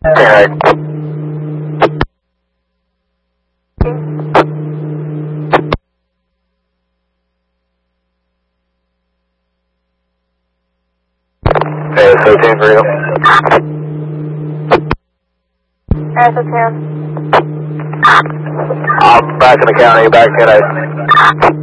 Alright. ASO10 for you. ASO10. I'm back in the county, back in